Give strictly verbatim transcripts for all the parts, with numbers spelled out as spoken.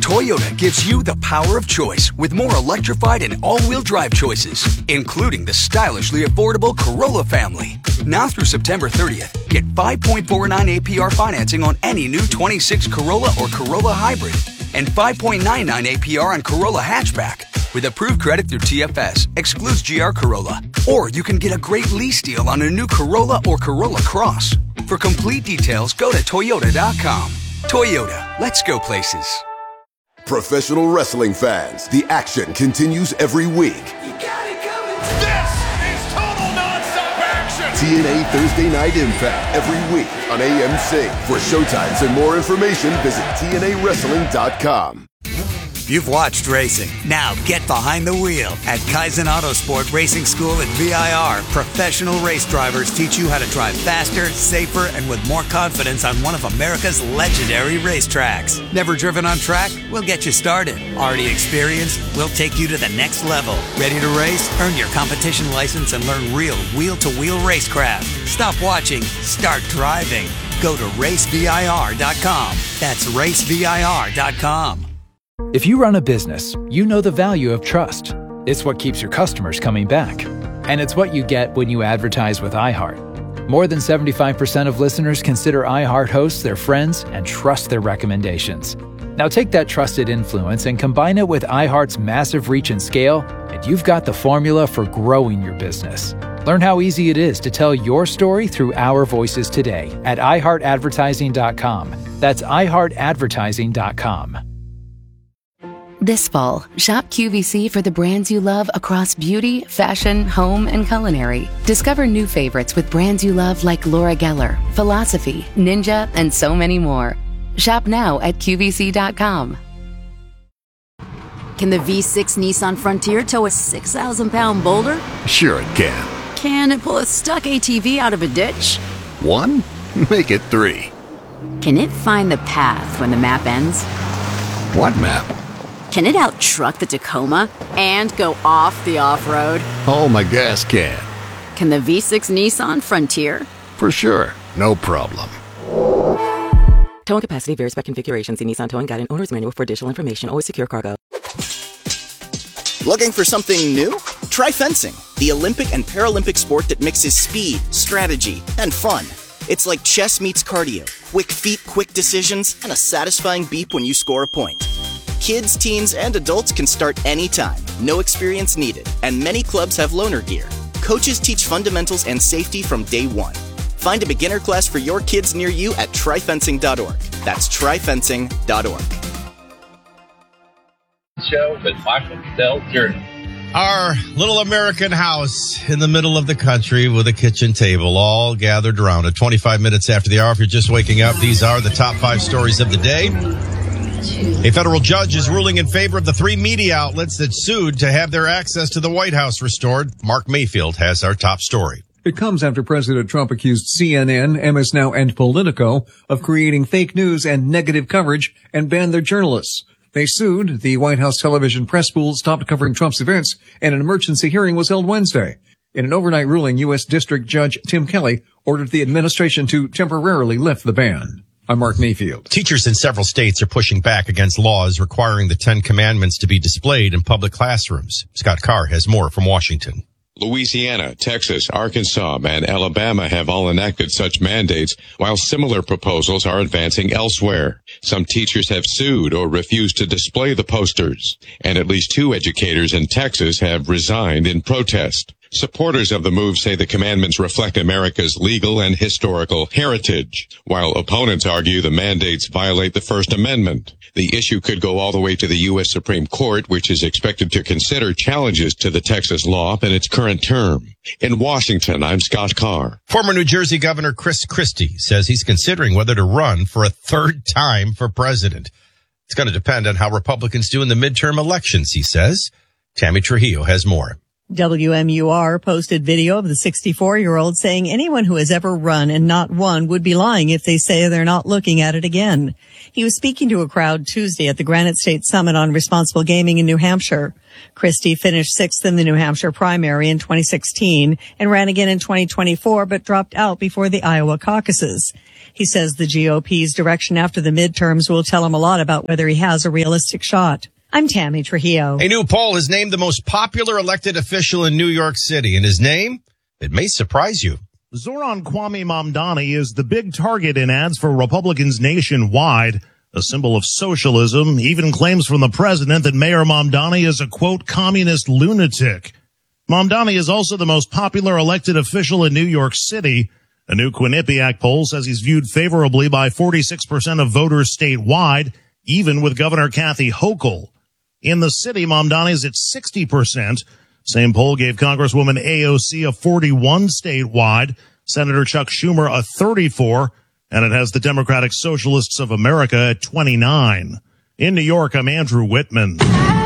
Toyota gives you the power of choice with more electrified and all-wheel drive choices, including the stylishly affordable Corolla family. Now through September thirtieth, get five point four nine A P R financing on any new twenty-six Corolla or Corolla Hybrid and five point nine nine A P R on Corolla Hatchback. With approved credit through T F S, excludes G R Corolla. Or you can get a great lease deal on a new Corolla or Corolla Cross. For complete details, go to Toyota dot com. Toyota, let's go places. Professional wrestling fans, the action continues every week. You got it coming. This is total nonstop action. T N A Thursday Night Impact every week on A M C. For showtimes and more information, visit T N A wrestling dot com. You've watched racing. Now get behind the wheel. At Kaizen Autosport Racing School at V I R, professional race drivers teach you how to drive faster, safer, and with more confidence on one of America's legendary racetracks. Never driven on track? We'll get you started. Already experienced? We'll take you to the next level. Ready to race? Earn your competition license and learn real wheel-to-wheel racecraft. Stop watching. Start driving. Go to race V I R dot com. That's race V I R dot com. If you run a business, you know the value of trust. It's what keeps your customers coming back. And it's what you get when you advertise with iHeart. More than seventy-five percent of listeners consider iHeart hosts their friends and trust their recommendations. Now take that trusted influence and combine it with iHeart's massive reach and scale, and you've got the formula for growing your business. Learn how easy it is to tell your story through our voices today at i heart advertising dot com. That's i heart advertising dot com. This fall, shop Q V C for the brands you love across beauty, fashion, home, and culinary. Discover new favorites with brands you love like Laura Geller, Philosophy, Ninja, and so many more. Shop now at Q V C dot com. Can the V six Nissan Frontier tow a six thousand pound boulder? Sure it can. Can it pull a stuck A T V out of a ditch? One? Make it three. Can it find the path when the map ends? What map? Can it out-truck the Tacoma and go off the off-road? Oh, my gas can. Can the V six Nissan Frontier? For sure. No problem. Towing capacity varies by configuration. See Nissan Towing Guide and Owner's Manual for additional information. Always secure cargo. Looking for something new? Try fencing, the Olympic and Paralympic sport that mixes speed, strategy, and fun. It's like chess meets cardio. Quick feet, quick decisions, and a satisfying beep when you score a point. Kids, teens, and adults can start anytime. No experience needed. And many clubs have loaner gear. Coaches teach fundamentals and safety from day one. Find a beginner class for your kids near you at try fencing dot org. That's try fencing dot org. Show with Michael Del Jordan. Our little American house in the middle of the country with a kitchen table all gathered around it. twenty-five minutes after the hour, if you're just waking up, these are the top five stories of the day. A federal judge is ruling in favor of the three media outlets that sued to have their access to the White House restored. Mark Mayfield has our top story. It comes after President Trump accused C N N, M S Now, and Politico of creating fake news and negative coverage and banned their journalists. They sued. The White House television press pool stopped covering Trump's events, and an emergency hearing was held Wednesday. In an overnight ruling, U S District Judge Tim Kelly ordered the administration to temporarily lift the ban. I'm Mark Mayfield. Teachers in several states are pushing back against laws requiring the Ten Commandments to be displayed in public classrooms. Scott Carr has more from Washington. Louisiana, Texas, Arkansas, and Alabama have all enacted such mandates, while similar proposals are advancing elsewhere. Some teachers have sued or refused to display the posters, and at least two educators in Texas have resigned in protest. Supporters of the move say the commandments reflect America's legal and historical heritage, while opponents argue the mandates violate the First Amendment. The issue could go all the way to the U S Supreme Court, which is expected to consider challenges to the Texas law in its current term. In Washington, I'm Scott Carr. Former New Jersey Governor Chris Christie says he's considering whether to run for a third time for president. It's going to depend on how Republicans do in the midterm elections, he says. Tammy Trujillo has more. W M U R posted video of the sixty-four-year-old saying anyone who has ever run and not won would be lying if they say they're not looking at it again. He was speaking to a crowd Tuesday at the Granite State Summit on Responsible Gaming in New Hampshire. Christie finished sixth in the New Hampshire primary in twenty sixteen and ran again in twenty twenty-four, but dropped out before the Iowa caucuses. He says the G O P's direction after the midterms will tell him a lot about whether he has a realistic shot. I'm Tammy Trujillo. A new poll has named the most popular elected official in New York City, and his name, it may surprise you. Zoran Kwame Mamdani is the big target in ads for Republicans nationwide, a symbol of socialism, even claims from the president that Mayor Mamdani is a, quote, communist lunatic. Mamdani is also the most popular elected official in New York City. A new Quinnipiac poll says he's viewed favorably by forty-six percent of voters statewide, even with Governor Kathy Hochul. In the city, Mamdani is at sixty percent. Same poll gave Congresswoman A O C a forty-one statewide, Senator Chuck Schumer a thirty-four, and it has the Democratic Socialists of America at twenty-nine. In New York, I'm Andrew Whitman.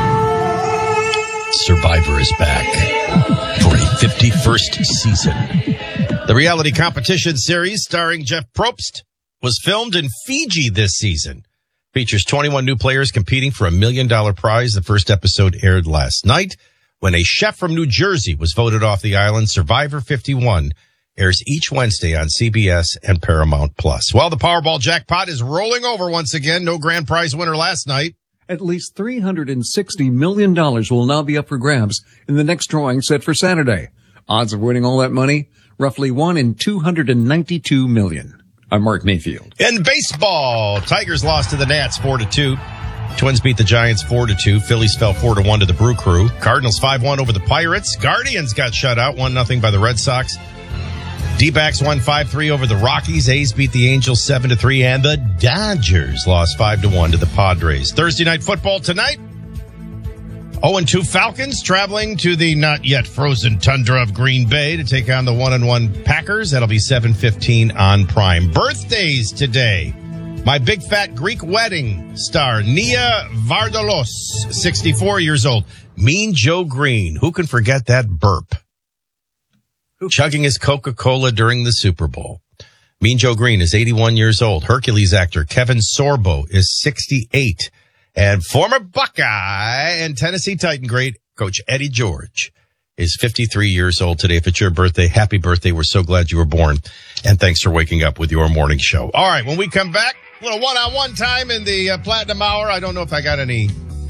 Survivor is back for a fifty-first season. The reality competition series starring Jeff Probst was filmed in Fiji this season. Features twenty-one new players competing for a million dollar prize. The first episode aired last night. When a chef from New Jersey was voted off the island, Survivor fifty-one airs each Wednesday on C B S and Paramount Plus. Well, the Powerball jackpot is rolling over once again. No grand prize winner last night. At least three hundred sixty million dollars will now be up for grabs in the next drawing set for Saturday. Odds of winning all that money, roughly one in two hundred ninety-two million. I'm Mark Mayfield. In baseball, Tigers lost to the Nats four to two. Twins beat the Giants four to two. Phillies fell four to one to the Brew Crew. Cardinals five one over the Pirates. Guardians got shut out one nothing by the Red Sox. D-backs won five three over the Rockies. A's beat the Angels seven to three, and the Dodgers lost five to one to the Padres. Thursday night football tonight. oh and two Falcons traveling to the not yet frozen tundra of Green Bay to take on the one and one Packers. That'll be seven fifteen on Prime. Birthdays today. My big fat Greek wedding star, Nia Vardalos, sixty-four years old. Mean Joe Green. Who can forget that burp? Chugging his Coca-Cola during the Super Bowl. Mean Joe Green is eighty-one years old. Hercules actor Kevin Sorbo is sixty-eight. And former Buckeye and Tennessee Titan great Coach Eddie George is fifty-three years old today. If it's your birthday, happy birthday. We're so glad you were born. And thanks for waking up with your morning show. All right, when we come back, a little one-on-one time in the uh, Platinum Hour. I don't know if I got any.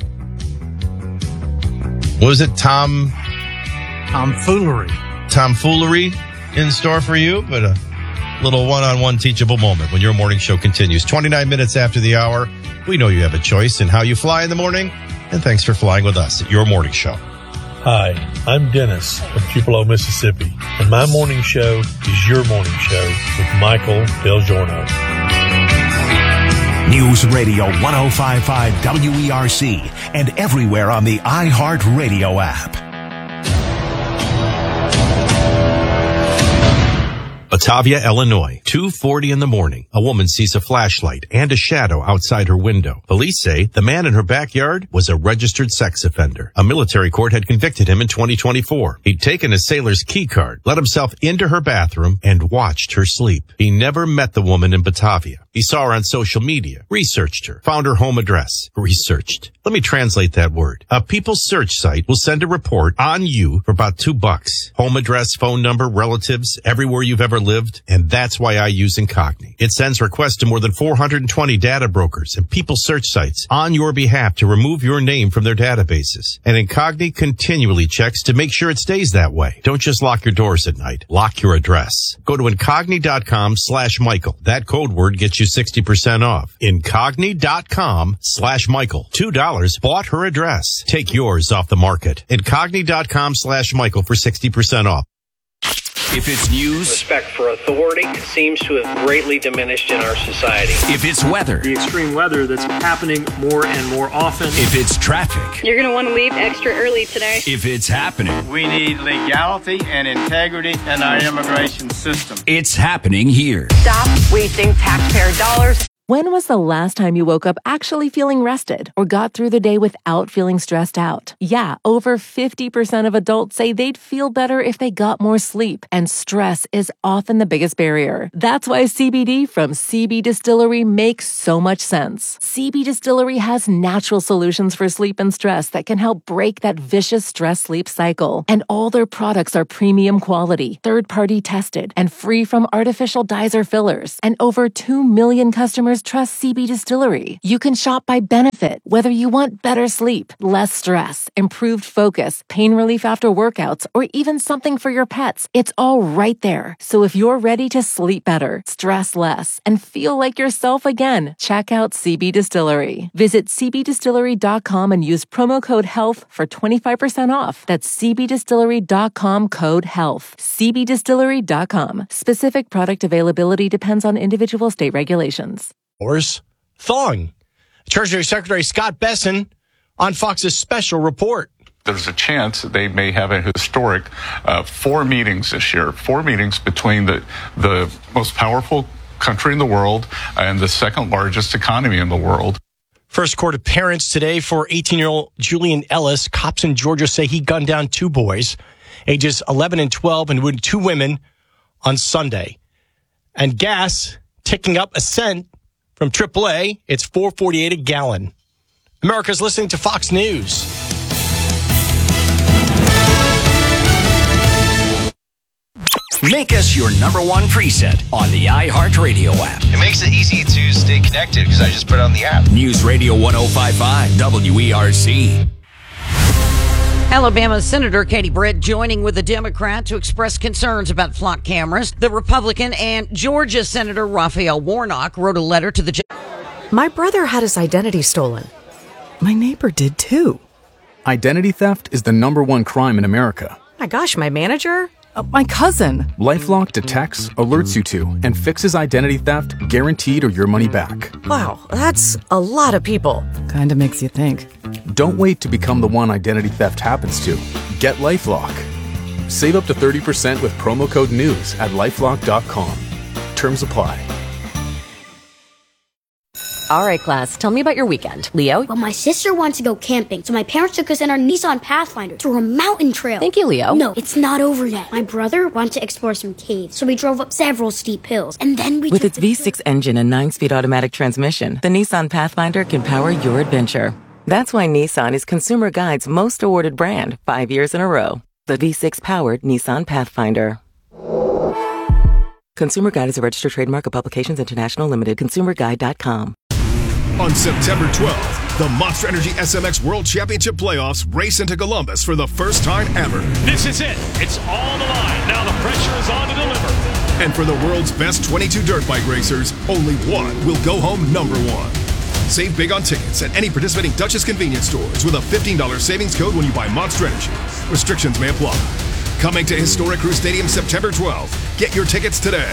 What was it? Tom? Tomfoolery. Tomfoolery in store for you, but a little one-on-one teachable moment when your morning show continues. twenty-nine minutes after the hour. We know you have a choice in how you fly in the morning, and thanks for flying with us at your morning show. Hi, I'm Dennis from Tupelo, Mississippi, and my morning show is your morning show with Michael Del Giorno. News Radio one oh five point five W E R C and everywhere on the iHeartRadio app. Batavia, Illinois, two forty in the morning. A woman sees a flashlight and a shadow outside her window. Police say the man in her backyard was a registered sex offender. A military court had convicted him in twenty twenty-four. He'd taken a sailor's key card, let himself into her bathroom, and watched her sleep. He never met the woman in Batavia. He saw her on social media, researched her, found her home address. Researched. Let me translate that word. A People search site will send a report on you for about two bucks. Home address, phone number, relatives, everywhere you've ever lived, and that's why I use Incogni. It sends requests to more than four hundred twenty data brokers and people search sites on your behalf to remove your name from their databases. And Incogni continually checks to make sure it stays that way. Don't just lock your doors at night. Lock your address. Go to Incogni.com slash Michael. That code word gets you sixty percent off. Incogni.com slash Michael. two dollars bought her address. Take yours off the market. Incogni.com slash Michael for sixty percent off. If it's news, respect for authority seems to have greatly diminished in our society. If it's weather, the extreme weather that's happening more and more often. If it's traffic, you're going to want to leave extra early today. If it's happening, we need legality and integrity in our immigration system. It's happening here. Stop wasting taxpayer dollars. When was the last time you woke up actually feeling rested or got through the day without feeling stressed out? Yeah, over fifty percent of adults say they'd feel better if they got more sleep, and stress is often the biggest barrier. That's why C B D from C B Distillery makes so much sense. C B Distillery has natural solutions for sleep and stress that can help break that vicious stress-sleep cycle. And all their products are premium quality, third-party tested, and free from artificial dyes or fillers. And over two million customers trust C B Distillery. You can shop by benefit, whether you want better sleep, less stress, improved focus, pain relief after workouts, or even something for your pets. It's all right there. So if you're ready to sleep better, stress less, and feel like yourself again, check out C B Distillery. Visit c b distillery dot com and use promo code HEALTH for twenty-five percent off. That's c b distillery dot com code HEALTH. c b distillery dot com. Specific product availability depends on individual state regulations. Thawing. Treasury Secretary Scott Bessent on Fox's special report. There's a chance that they may have a historic uh, four meetings this year, four meetings between the, the most powerful country in the world and the second largest economy in the world. First court appearance today for eighteen-year-old Julian Ellis. Cops in Georgia say he gunned down two boys, ages eleven and twelve, and wounded two women on Sunday. And gas ticking up a cent from triple A. It's four forty-eight a gallon. America's listening to Fox News. Make us your number one preset on the iHeartRadio app. It makes it easy to stay connected because I just put it on the app. News Radio one oh five point five W E R C. Alabama Senator Katie Britt joining with the Democrat to express concerns about flock cameras. The Republican and Georgia Senator Raphael Warnock wrote a letter to the... My brother had his identity stolen. My neighbor did too. Identity theft is the number one crime in America. My gosh, my manager? Uh, my cousin. LifeLock detects, alerts you to, and fixes identity theft guaranteed or your money back. Wow, that's a lot of people. Kinda makes you think. Don't wait to become the one identity theft happens to. Get LifeLock. Save up to thirty percent with promo code NEWS at lifelock dot com. Terms apply. All right, class, tell me about your weekend. Leo? Well, my sister wants to go camping, so my parents took us in our Nissan Pathfinder through a mountain trail. Thank you, Leo. No, it's not over yet. My brother wanted to explore some caves, so we drove up several steep hills, and then we... With its V six engine and nine-speed automatic transmission, the Nissan Pathfinder can power your adventure. That's why Nissan is Consumer Guide's most awarded brand, five years in a row. The V six-powered Nissan Pathfinder. Consumer Guide is a registered trademark of Publications International Limited. consumer guide dot com. On September twelfth, the Monster Energy S M X World Championship Playoffs race into Columbus for the first time ever. This is it. It's all on the line. Now the pressure is on to deliver. And for the world's best twenty-two dirt bike racers, only one will go home number one. Save big on tickets at any participating Duchess convenience stores with a fifteen dollars savings code when you buy Monster Energy. Restrictions may apply. Coming to Historic Crew Stadium September twelfth. Get your tickets today.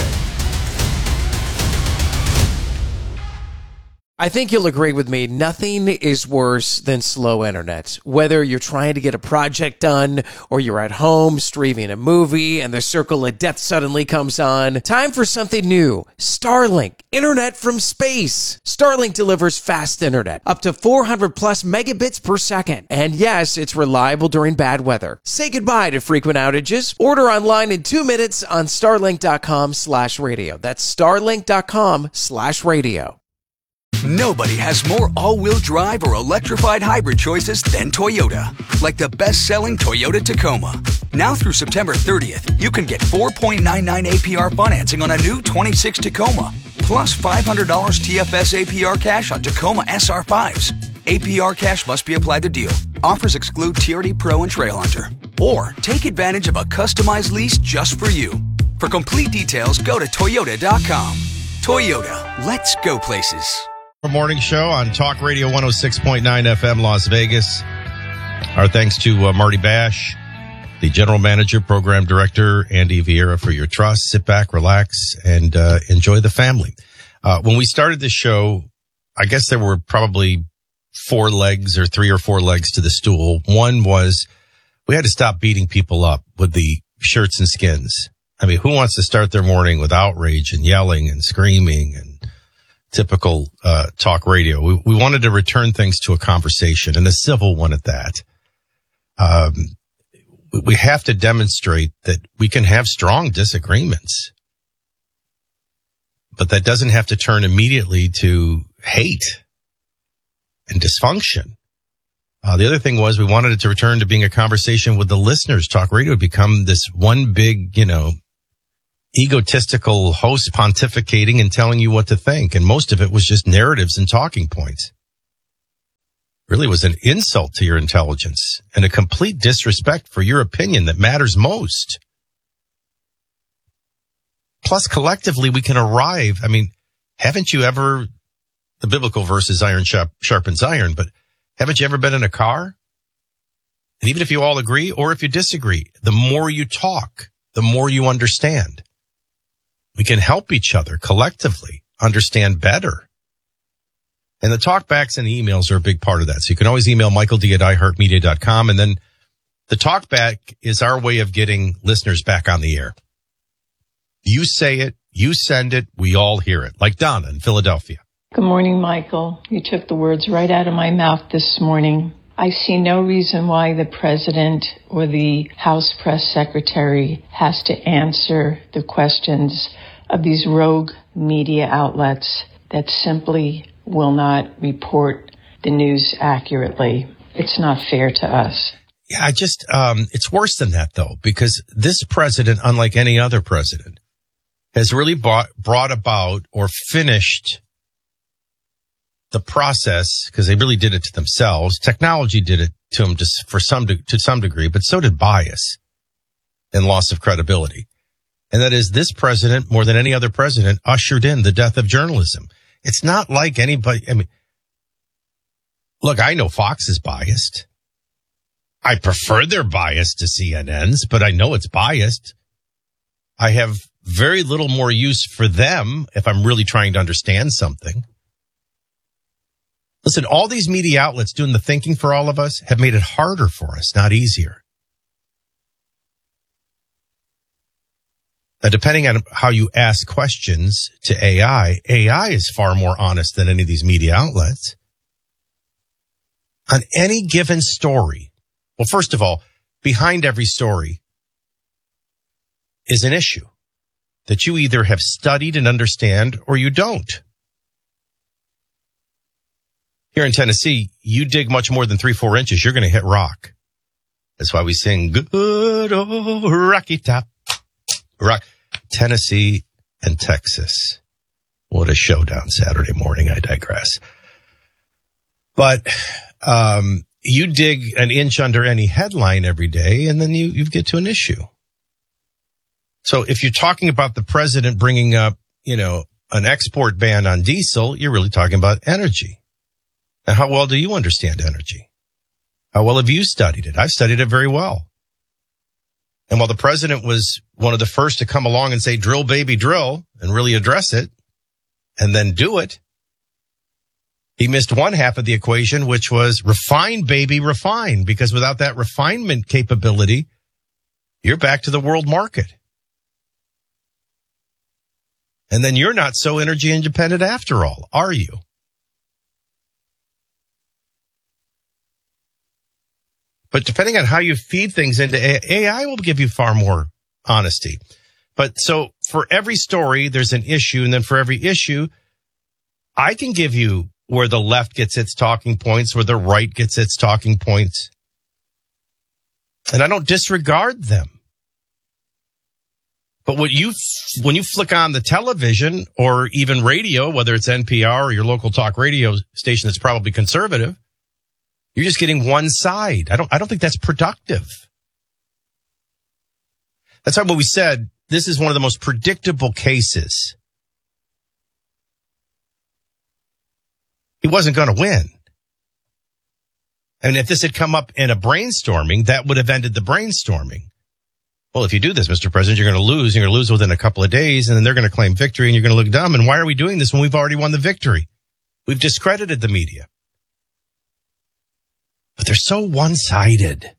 I think you'll agree with me, nothing is worse than slow internet. Whether you're trying to get a project done or you're at home streaming a movie and the circle of death suddenly comes on, time for something new. Starlink, internet from space. Starlink delivers fast internet, up to four hundred plus megabits per second. And yes, it's reliable during bad weather. Say goodbye to frequent outages. Order online in two minutes on starlink dot com slash radio. That's starlink dot com slash radio. Nobody has more all-wheel drive or electrified hybrid choices than Toyota. Like the best-selling Toyota Tacoma. Now through September thirtieth, you can get four point nine nine A P R financing on a new twenty-six Tacoma. Plus five hundred dollars T F S A P R cash on Tacoma S R fives. A P R cash must be applied to deal. Offers exclude T R D Pro and Trail Hunter. Or take advantage of a customized lease just for you. For complete details, go to toyota dot com. Toyota, let's go places. Morning show on Talk Radio one oh six point nine F M Las Vegas. Our thanks to uh, Marty Bash, the General Manager, Program Director, Andy Vieira for your trust. Sit back, relax, and uh, enjoy the family. Uh, when we started this show, I guess there were probably four legs or three or four legs to the stool. One was we had to stop beating people up with the shirts and skins. I mean, who wants to start their morning with outrage and yelling and screaming and typical uh, talk radio. We, we wanted to return things to a conversation, and a civil one at that. Um, we have to demonstrate that we can have strong disagreements, but that doesn't have to turn immediately to hate and dysfunction. Uh, the other thing was we wanted it to return to being a conversation with the listeners. Talk radio would become this one big, you know, egotistical host pontificating and telling you what to think. And most of it was just narratives and talking points. Really was an insult to your intelligence and a complete disrespect for your opinion that matters most. Plus, collectively, we can arrive. I mean, haven't you ever, the biblical verse is iron sharp, sharpens iron, but haven't you ever been in a car? And even if you all agree or if you disagree, the more you talk, the more you understand. We can help each other collectively understand better. And the talkbacks and the emails are a big part of that. So you can always email Michael D at i heart media dot com. And then the talkback is our way of getting listeners back on the air. You say it, you send it, we all hear it. Like Donna in Philadelphia. Good morning, Michael. You took the words right out of my mouth this morning. I see no reason why the president or the House press secretary has to answer the questions of these rogue media outlets that simply will not report the news accurately. It's not fair to us. Yeah, I just, um, it's worse than that, though, because this president, unlike any other president, has really brought, brought about or finished the process, because they really did it to themselves. Technology did it to them just for some de- to some degree, but so did bias and loss of credibility. And that is, this president, more than any other president, ushered in the death of journalism. It's not like anybody. I mean, look, I know Fox is biased. I prefer their bias to C N N's, but I know it's biased. I have very little more use for them if I'm really trying to understand something. Listen, all these media outlets doing the thinking for all of us have made it harder for us, not easier. Now, depending on how you ask questions to A I, A I is far more honest than any of these media outlets. On any given story, well, first of all, behind every story is an issue that you either have studied and understand or you don't. Here in Tennessee, you dig much more than three, four inches, you're going to hit rock. That's why we sing good old Rocky Top. Rock. Tennessee and Texas. What a showdown Saturday morning. I digress. But um, you dig an inch under any headline every day, and then you, you get to an issue. So if you're talking about the president bringing up, you know, an export ban on diesel, you're really talking about energy. And how well do you understand energy? How well have you studied it? I've studied it very well. And while the president was one of the first to come along and say, drill, baby, drill, and really address it, and then do it, he missed one half of the equation, which was refine, baby, refine, because without that refinement capability, you're back to the world market. And then you're not so energy independent after all, are you? But depending on how you feed things into A I, A I will give you far more honesty. But so for every story, there's an issue. And then for every issue, I can give you where the left gets its talking points, where the right gets its talking points. And I don't disregard them. But what you, when you flick on the television or even radio, whether it's N P R or your local talk radio station that's probably conservative, you're just getting one side. I don't, I don't think that's productive. That's why when we said this is one of the most predictable cases. He wasn't going to win. And if this had come up in a brainstorming, that would have ended the brainstorming. Well, if you do this, Mister President, you're going to lose. You're going to lose within a couple of days, and then they're going to claim victory, and you're going to look dumb. And why are we doing this when we've already won the victory? We've discredited the media. But they're so one-sided.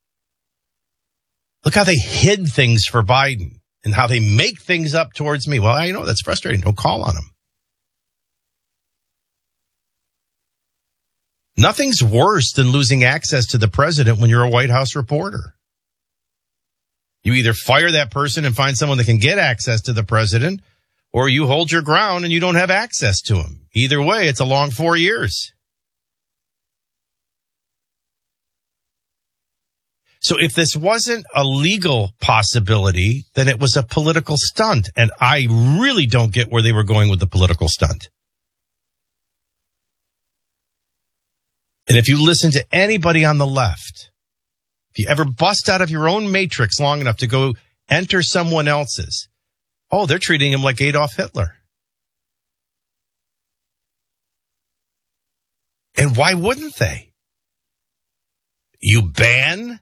Look how they hid things for Biden and how they make things up towards me. Well, I know that's frustrating. Don't call on them. Nothing's worse than losing access to the president when you're a White House reporter. You either fire that person and find someone that can get access to the president, or you hold your ground and you don't have access to him. Either way, it's a long four years. So if this wasn't a legal possibility, then it was a political stunt. And I really don't get where they were going with the political stunt. And if you listen to anybody on the left, if you ever bust out of your own matrix long enough to go enter someone else's, oh, they're treating him like Adolf Hitler. And why wouldn't they? You ban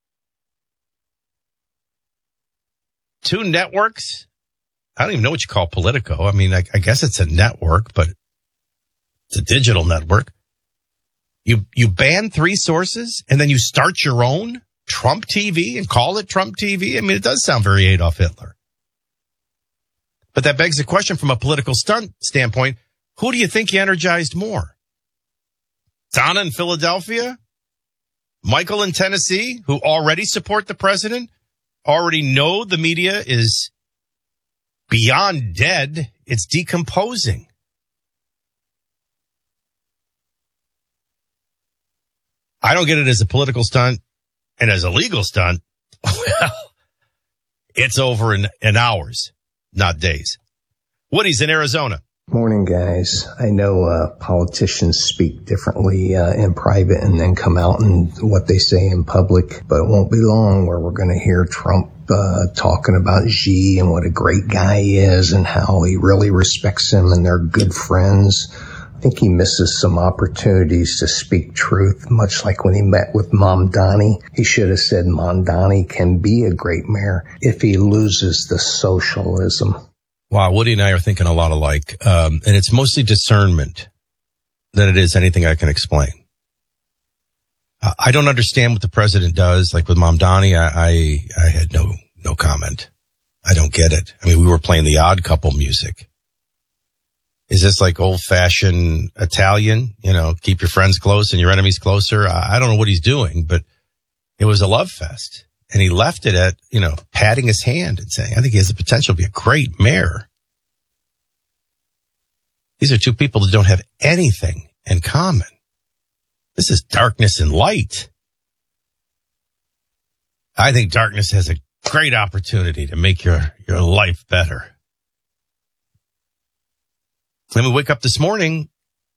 two networks? I don't even know what you call Politico. I mean, I, I guess it's a network, but it's a digital network. You you ban three sources and then you start your own Trump T V and call it Trump T V? I mean, it does sound very Adolf Hitler. But that begs the question from a political stunt standpoint, who do you think you energized more? Donna in Philadelphia? Michael in Tennessee, who already support the president, already know the media is beyond dead, it's decomposing. I don't get it as a political stunt, and as a legal stunt, well, it's over in, in hours, not days. Woody's in Arizona. Morning, guys. I know uh, politicians speak differently uh, in private and then come out and what they say in public, but it won't be long where we're going to hear Trump uh, talking about Xi and what a great guy he is and how he really respects him and they're good friends. I think he misses some opportunities to speak truth, much like when he met with Mamdani. He should have said Mamdani can be a great mayor if he loses the socialism. Wow, Woody and I are thinking a lot alike, um, and it's mostly discernment than it is anything I can explain. Uh, I don't understand what the president does. Like with Mamdani, I, I I had no no comment. I don't get it. I mean, we were playing the Odd Couple music. Is this like old-fashioned Italian? You know, keep your friends close and your enemies closer? I, I don't know what he's doing, but it was a love fest. And he left it at, you know, patting his hand and saying, I think he has the potential to be a great mayor. These are two people that don't have anything in common. This is darkness and light. I think darkness has a great opportunity to make your, your life better. Then we wake up this morning,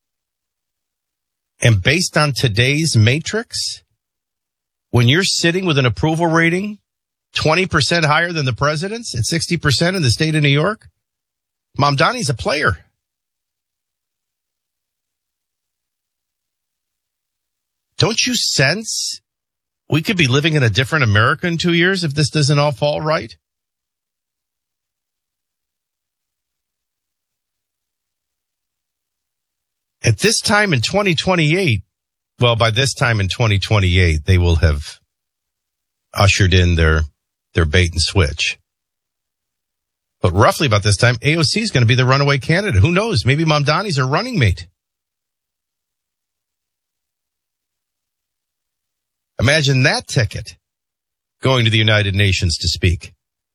and based on today's matrix, when you're sitting with an approval rating twenty percent higher than the president's at sixty percent in the state of New York, Mamdani's a player. Don't you sense we could be living in a different America in two years if this doesn't all fall right? At this time in twenty twenty-eight, well, by this time in twenty twenty-eight, they will have ushered in their, their bait and switch. But roughly about this time, A O C is going to be the runaway candidate. Who knows? Maybe Mamdani's her running mate. Imagine that ticket going to the United Nations to speak.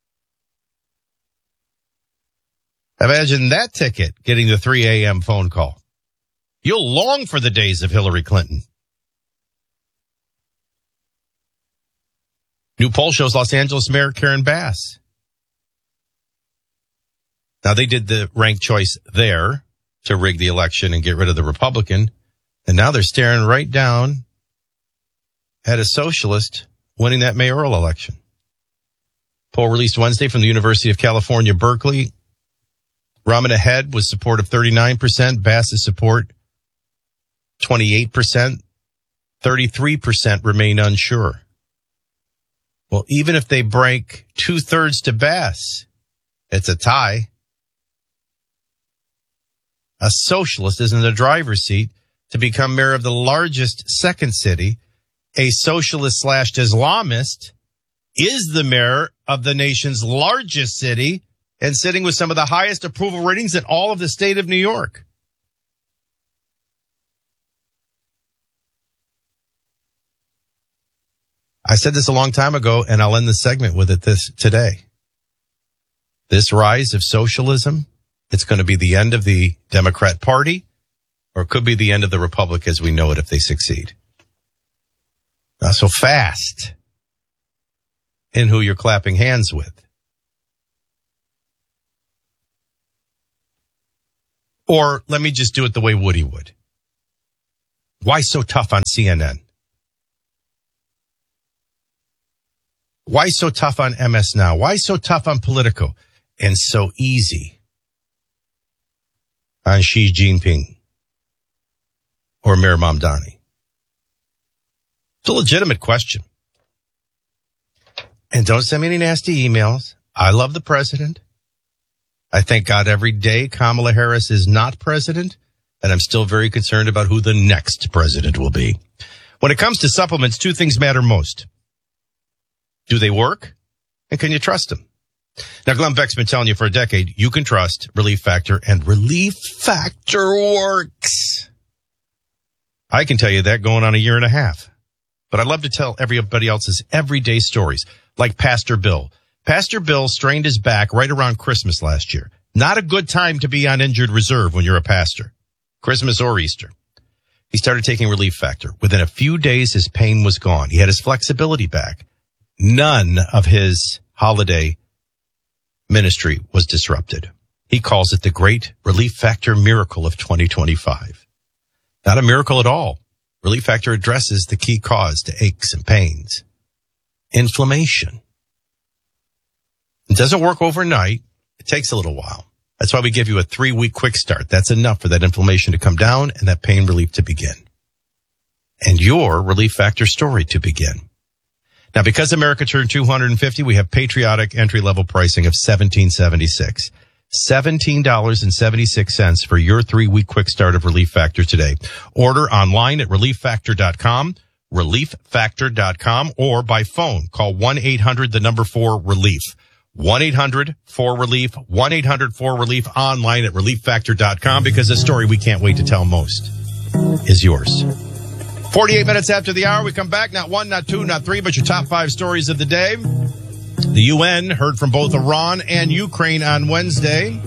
Imagine that ticket getting the three a.m. phone call. You'll long for the days of Hillary Clinton. New poll shows Los Angeles Mayor Karen Bass. Now, they did the ranked choice there to rig the election and get rid of the Republican. And now they're staring right down at a socialist winning that mayoral election. Poll released Wednesday from the University of California, Berkeley. Rahman ahead with support of thirty-nine percent. Bass's support twenty-eight percent. thirty-three percent remain unsure. Well, even if they break two-thirds to Bass, it's a tie. A socialist is in the driver's seat to become mayor of the largest second city. A socialist slash Islamist is the mayor of the nation's largest city and sitting with some of the highest approval ratings in all of the state of New York. I said this a long time ago, and I'll end the segment with it this today. This rise of socialism, it's going to be the end of the Democrat Party, or it could be the end of the Republic as we know it if they succeed. Not so fast in who you're clapping hands with. Or let me just do it the way Woody would. Why so tough on C N N? Why so tough on M S Now? Why so tough on Politico? And so easy on Xi Jinping or Mir Mamdani? It's a legitimate question. And don't send me any nasty emails. I love the president. I thank God every day Kamala Harris is not president, and I'm still very concerned about who the next president will be. When it comes to supplements, two things matter most. Do they work? And can you trust them? Now, Glenn Beck's been telling you for a decade, you can trust Relief Factor, and Relief Factor works. I can tell you that going on a year and a half. But I love to tell everybody else's everyday stories, like Pastor Bill. Pastor Bill strained his back right around Christmas last year. Not a good time to be on injured reserve when you're a pastor, Christmas or Easter. He started taking Relief Factor. Within a few days, his pain was gone. He had his flexibility back. None of his holiday ministry was disrupted. He calls it the great Relief Factor miracle of twenty twenty-five. Not a miracle at all. Relief Factor addresses the key cause to aches and pains. Inflammation. It doesn't work overnight. It takes a little while. That's why we give you a three-week quick start. That's enough for that inflammation to come down and that pain relief to begin. And your Relief Factor story to begin. Now, because America turned two hundred fifty, we have patriotic entry-level pricing of seventeen seventy-six. seventeen dollars and seventy-six cents for your three-week quick start of Relief Factor today. Order online at relief factor dot com, relief factor dot com, or by phone. Call one eight hundred, the number four, relief. one eight hundred four relief, one eight hundred four relief, online at relief factor dot com, because the story we can't wait to tell most is yours. forty-eight minutes after the hour, we come back. Not one, not two, not three, but your top five stories of the day. The U N heard from both Iran and Ukraine on Wednesday.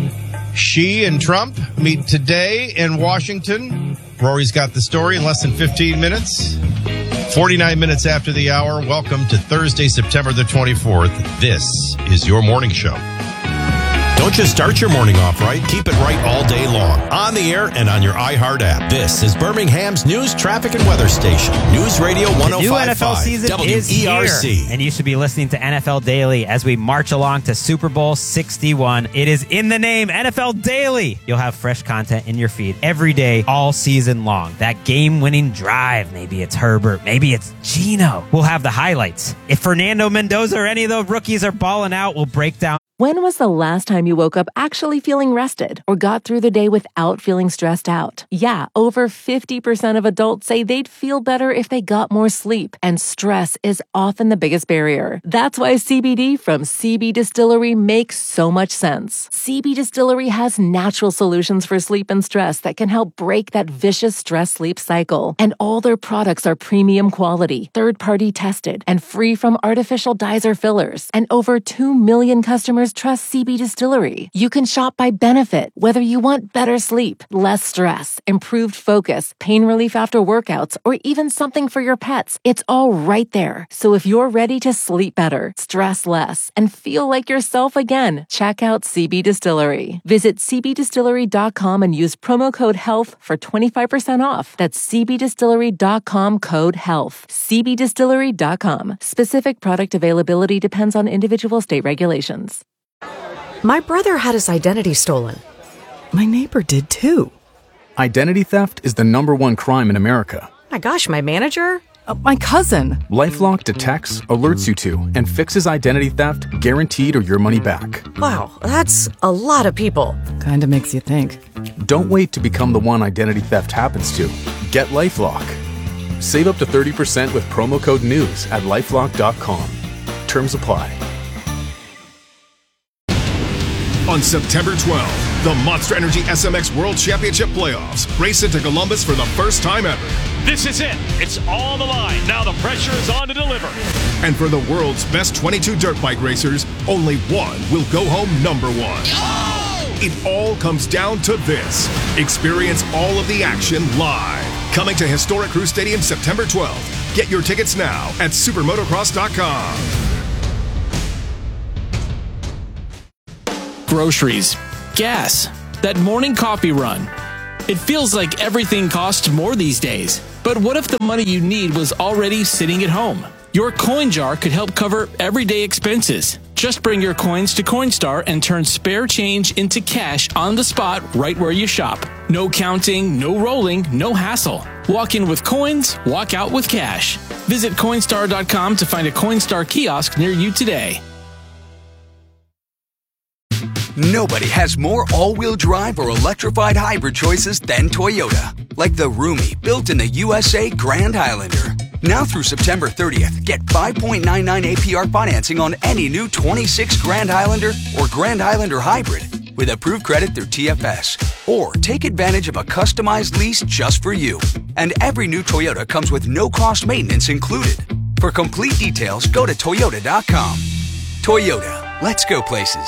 Xi and Trump meet today in Washington. Rory's got the story in less than fifteen minutes. forty-nine minutes after the hour. Welcome to Thursday, September the twenty-fourth. This is your morning show. Don't just start your morning off right. Keep it right all day long. On the air and on your iHeart app. This is Birmingham's news, traffic, and weather station. News Radio one oh five point five. The new N F L season W E R C. is here. And you should be listening to N F L Daily as we march along to Super Bowl sixty-one. It is in the name, N F L Daily. You'll have fresh content in your feed every day, all season long. That game-winning drive. Maybe it's Herbert. Maybe it's Geno. We'll have the highlights. If Fernando Mendoza or any of the rookies are balling out, we'll break down. When was the last time you woke up actually feeling rested or got through the day without feeling stressed out? Yeah, over fifty percent of adults say they'd feel better if they got more sleep, and stress is often the biggest barrier. That's why C B D from C B Distillery makes so much sense. C B Distillery has natural solutions for sleep and stress that can help break that vicious stress-sleep cycle. And all their products are premium quality, third-party tested, and free from artificial dyes or fillers. And over two million customers trust C B Distillery. You can shop by benefit, whether you want better sleep, less stress, improved focus, pain relief after workouts, or even something for your pets. It's all right there. So if you're ready to sleep better, stress less, and feel like yourself again, check out C B Distillery. Visit c b distillery dot com and use promo code HEALTH for twenty-five percent off. That's c b distillery dot com, code HEALTH. c b distillery dot com. Specific product availability depends on individual state regulations. My brother had his identity stolen. My neighbor did too. Identity theft is the number one crime in America. My gosh, my manager? Uh, my cousin. LifeLock detects, alerts you to, and fixes identity theft guaranteed or your money back. Wow, that's a lot of people. Kinda makes you think. Don't wait to become the one identity theft happens to. Get LifeLock. Save up to thirty percent with promo code NEWS at lifelock dot com. Terms apply. On September twelfth, the Monster Energy S M X World Championship Playoffs race into Columbus for the first time ever. This is it. It's all on the line. Now the pressure is on to deliver. And for the world's best twenty-two dirt bike racers, only one will go home number one. Oh! It all comes down to this. Experience all of the action live. Coming to Historic Crew Stadium September twelfth. Get your tickets now at supermotocross dot com. Groceries, gas, that morning coffee run. It feels like everything costs more these days. But what if the money you need was already sitting at home? Your coin jar could help cover everyday expenses. Just bring your coins to Coinstar and turn spare change into cash on the spot right where you shop. No counting, no rolling, no hassle. Walk in with coins, walk out with cash. Visit Coinstar dot com to find a Coinstar kiosk near you today. Nobody has more all-wheel drive or electrified hybrid choices than Toyota. Like the roomy, built in the U S A Grand Highlander. Now through September thirtieth, get five point nine nine A P R financing on any new twenty-six Grand Highlander or Grand Highlander Hybrid with approved credit through T F S. Or take advantage of a customized lease just for you. And every new Toyota comes with no-cost maintenance included. For complete details, go to Toyota dot com. Toyota, let's go places.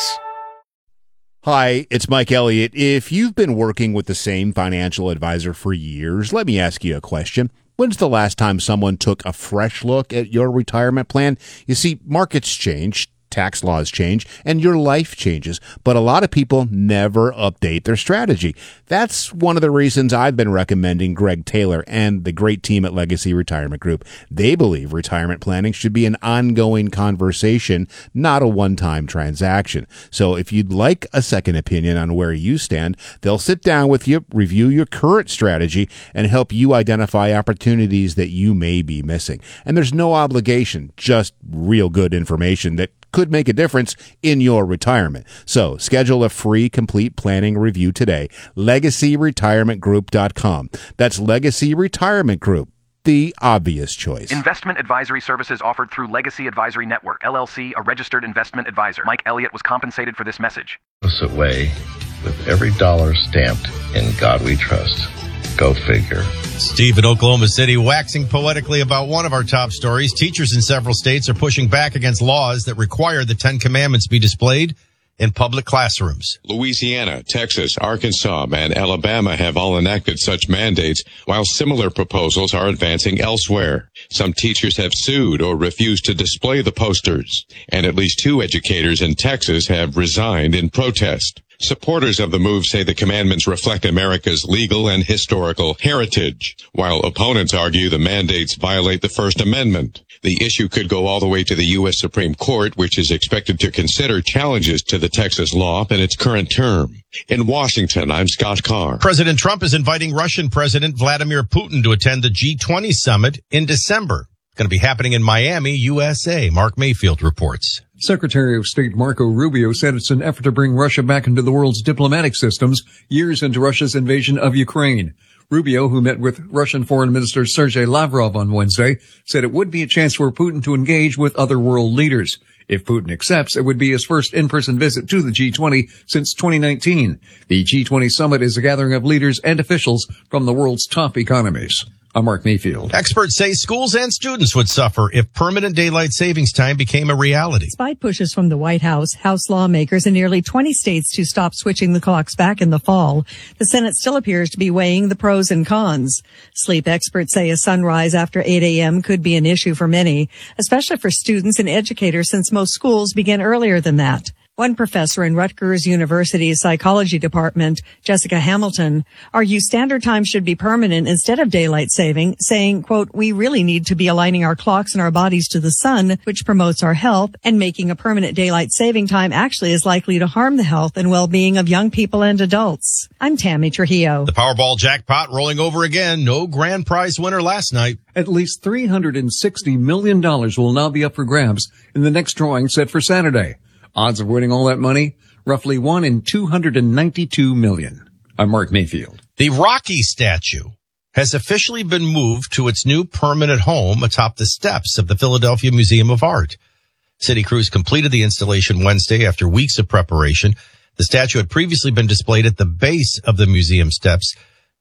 Hi, it's Mike Elliott. If you've been working with the same financial advisor for years, let me ask you a question. When's the last time someone took a fresh look at your retirement plan? You see, markets change, tax laws change, and your life changes, but a lot of people never update their strategy. That's one of the reasons I've been recommending Greg Taylor and the great team at Legacy Retirement Group. They believe retirement planning should be an ongoing conversation, not a one-time transaction. So if you'd like a second opinion on where you stand, they'll sit down with you, review your current strategy, and help you identify opportunities that you may be missing. And there's no obligation, just real good information that could make a difference in your retirement. So schedule a free complete planning review today. legacy retirement group dot com. That's Legacy Retirement Group, the obvious choice. Investment advisory services offered through Legacy Advisory Network, L L C, a registered investment advisor. Mike Elliott was compensated for this message. Away with every dollar stamped in God We Trust. Go figure. Steve in Oklahoma City waxing poetically about one of our top stories. Teachers in several states are pushing back against laws that require the Ten Commandments be displayed in public classrooms. Louisiana, Texas, Arkansas, and Alabama have all enacted such mandates, while similar proposals are advancing elsewhere. Some teachers have sued or refused to display the posters, and at least two educators in Texas have resigned in protest. Supporters of the move say the commandments reflect America's legal and historical heritage, while opponents argue the mandates violate the First Amendment. The issue could go all the way to the U S Supreme Court, which is expected to consider challenges to the Texas law in its current term. In Washington, I'm Scott Carr. President Trump is inviting Russian President Vladimir Putin to attend the G twenty summit in December. It's going to be happening in Miami, U S A. Mark Mayfield reports. Secretary of State Marco Rubio said it's an effort to bring Russia back into the world's diplomatic systems years into Russia's invasion of Ukraine. Rubio, who met with Russian Foreign Minister Sergei Lavrov on Wednesday, said it would be a chance for Putin to engage with other world leaders. If Putin accepts, it would be his first in-person visit to the G twenty since twenty nineteen. The G twenty summit is a gathering of leaders and officials from the world's top economies. I'm Mark Mayfield. Experts say schools and students would suffer if permanent daylight savings time became a reality. Despite pushes from the White House, House lawmakers, and nearly twenty states to stop switching the clocks back in the fall, the Senate still appears to be weighing the pros and cons. Sleep experts say a sunrise after eight a.m. could be an issue for many, especially for students and educators since most schools begin earlier than that. One professor in Rutgers University's psychology department, Jessica Hamilton, argues standard time should be permanent instead of daylight saving, saying, quote, we really need to be aligning our clocks and our bodies to the sun, which promotes our health, and making a permanent daylight saving time actually is likely to harm the health and well-being of young people and adults. I'm Tammy Trujillo. The Powerball jackpot rolling over again. No grand prize winner last night. At least three hundred sixty million dollars will now be up for grabs in the next drawing set for Saturday. Odds of winning all that money, roughly one in two hundred ninety-two million. I'm Mark Mayfield. The Rocky statue has officially been moved to its new permanent home atop the steps of the Philadelphia Museum of Art. City crews completed the installation Wednesday after weeks of preparation. The statue had previously been displayed at the base of the museum steps,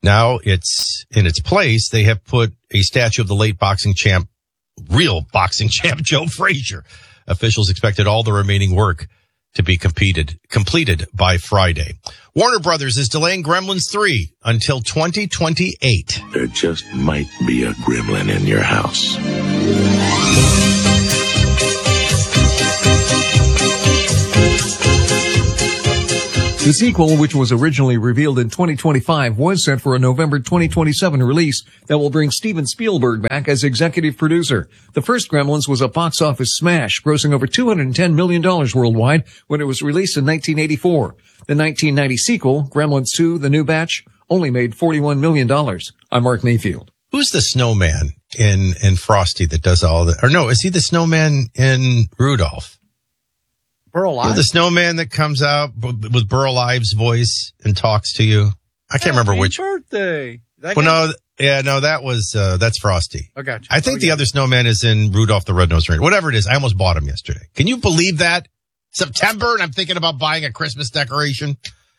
Now it's in its place. They have put a statue of the late boxing champ, real boxing champ Joe Frazier. Officials expected all the remaining work to be completed, completed by Friday. Warner Brothers is delaying Gremlins three until twenty twenty-eight. There just might be a gremlin in your house. The sequel, which was originally revealed in twenty twenty-five, was set for a November twenty twenty-seven release that will bring Steven Spielberg back as executive producer. The first Gremlins was a box office smash, grossing over two hundred ten million dollars worldwide when it was released in nineteen eighty-four. The nineteen ninety sequel, Gremlins two, The New Batch, only made forty-one million dollars. I'm Mark Mayfield. Who's the snowman in, in Frosty that does all the, or no, is he the snowman in Rudolph? Burl Ives. The snowman that comes out with Burl Ives' voice and talks to you. I can't remember which. Birthday. That Well, guy? no, yeah, no, that was, uh, that's Frosty. I got you. I think Oh, the yeah. other snowman is in Rudolph the Red-Nosed Reindeer. Whatever it is, I almost bought him yesterday. Can you believe that? September, and I'm thinking about buying a Christmas decoration.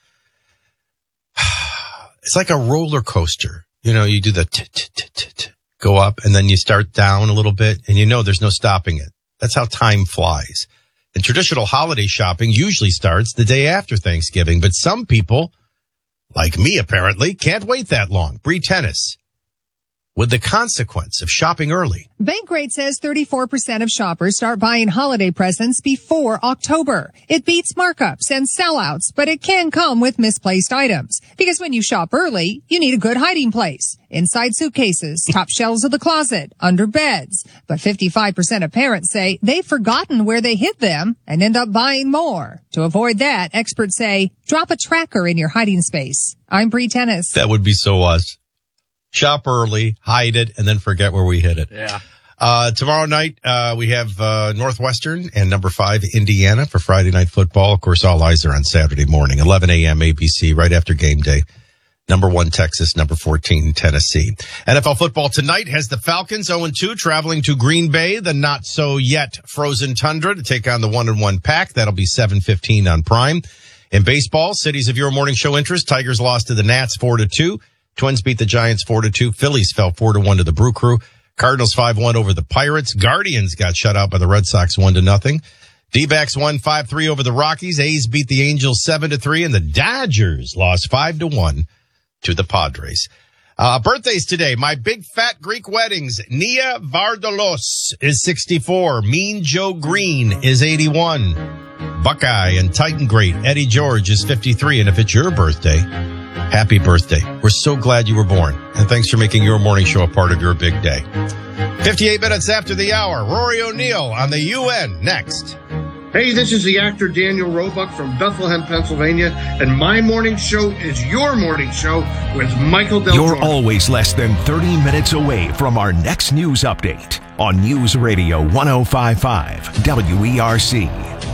It's like a roller coaster. You know, you do the t t t t t go up, and then you start down a little bit, and you know there's no stopping it. That's how time flies. And traditional holiday shopping usually starts the day after Thanksgiving, but some people, like me apparently, can't wait that long. Bree Tennis, with the consequence of shopping early. Bankrate says thirty-four percent of shoppers start buying holiday presents before October. It beats markups and sellouts, but it can come with misplaced items. Because when you shop early, you need a good hiding place. Inside suitcases, top shelves of the closet, under beds. But fifty-five percent of parents say they've forgotten where they hid them and end up buying more. To avoid that, experts say drop a tracker in your hiding space. I'm Bree Tennis. That would be so us. Shop early, hide it, and then forget where we hid it. Yeah. Uh, tomorrow night, uh, we have, uh, Northwestern and number five, Indiana for Friday Night Football. Of course, all eyes are on Saturday morning, eleven a.m. A B C, right after game day. Number one, Texas, number fourteen, Tennessee. N F L football tonight has the Falcons oh and two traveling to Green Bay, the not so yet frozen tundra, to take on the one and one Pack. That'll be seven fifteen on Prime. In baseball, cities of your morning show interest, Tigers lost to the Nats four to two. Twins beat the Giants four to two. Phillies fell four to one to the Brew Crew. Cardinals five one over the Pirates. Guardians got shut out by the Red Sox one to nothing. D-backs won five three over the Rockies. A's beat the Angels seven to three, and the Dodgers lost five to one to the Padres. Uh, birthdays today. My big fat Greek weddings. Nia Vardalos is sixty-four. Mean Joe Green is eighty-one. Buckeye and Titan great Eddie George is fifty-three. And if it's your birthday, happy birthday. We're so glad you were born. And thanks for making your morning show a part of your big day. fifty-eight minutes after the hour, Rory O'Neill on the U N next. Hey, this is the actor Daniel Roebuck from Bethlehem, Pennsylvania, and my morning show is your morning show with Michael Del You're Toro. always less than thirty minutes away from our next news update on News Radio one oh five point five W E R C.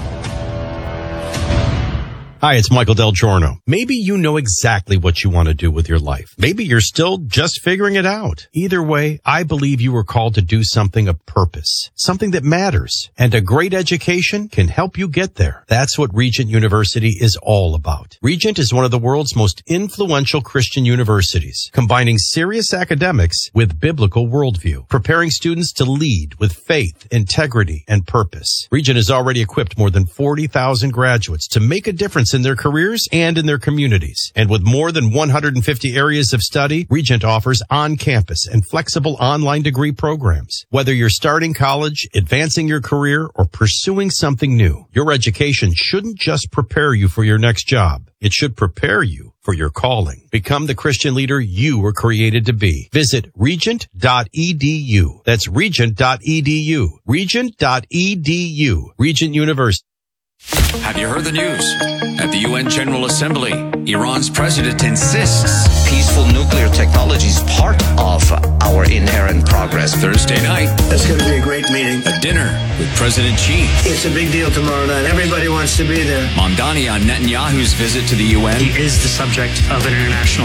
Hi, it's Michael Del Giorno. Maybe you know exactly what you want to do with your life. Maybe you're still just figuring it out. Either way, I believe you were called to do something of purpose, something that matters, and a great education can help you get there. That's what Regent University is all about. Regent is one of the world's most influential Christian universities, combining serious academics with biblical worldview, preparing students to lead with faith, integrity, and purpose. Regent has already equipped more than forty thousand graduates to make a difference in their careers and in their communities. And with more than one hundred fifty areas of study, Regent offers on-campus and flexible online degree programs. Whether you're starting college, advancing your career, or pursuing something new, your education shouldn't just prepare you for your next job. It should prepare you for your calling. Become the Christian leader you were created to be. Visit regent dot e d u. That's regent dot e d u. regent dot e d u. Regent University. Have you heard the news? At the U N General Assembly, Iran's president insists peaceful nuclear technology is part of our inherent progress. Thursday night, that's going to be a great meeting. A dinner with President Xi. It's a big deal tomorrow night. Everybody wants to be there. Mamdani on Netanyahu's visit to the U N. He is the subject of an international criminal.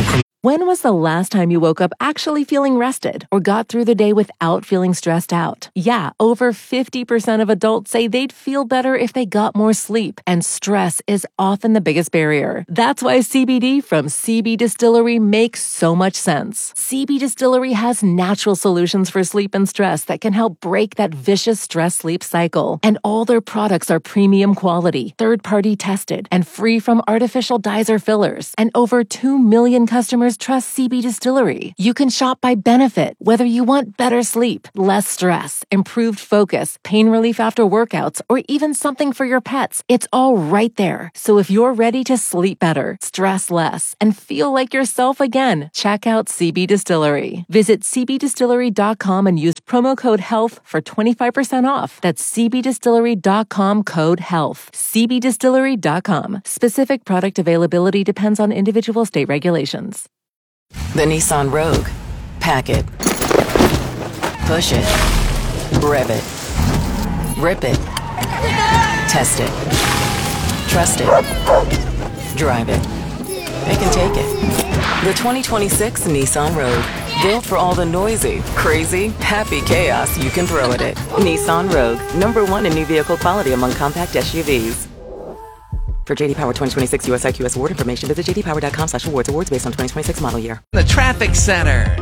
When was the last time you woke up actually feeling rested or got through the day without feeling stressed out? Yeah, over fifty percent of adults say they'd feel better if they got more sleep, and stress is often the biggest barrier. That's why C B D from C B Distillery makes so much sense. C B Distillery has natural solutions for sleep and stress that can help break that vicious stress-sleep cycle. And all their products are premium quality, third-party tested, and free from artificial dyes or fillers. And over two million customers trust C B Distillery. You can shop by benefit, whether you want better sleep, less stress, improved focus, pain relief after workouts, or even something for your pets. It's all right there. So if you're ready to sleep better, stress less, and feel like yourself again, check out C B Distillery. Visit c b distillery dot com and use promo code HEALTH for twenty-five percent off. That's c b distillery dot com code HEALTH. c b distillery dot com. Specific product availability depends on individual state regulations. The Nissan Rogue. Pack it. Push it. Rev it. Rip it. Test it. Trust it. Drive it. They can take it. The twenty twenty-six Nissan Rogue. Built for all the noisy, crazy, happy chaos you can throw at it. Nissan Rogue. Number one in new vehicle quality among compact S U Vs. For J D Power twenty twenty-six U S I Q S award information, visit j d power dot com slash awards. Awards based on twenty twenty-six model year. The Traffic Center.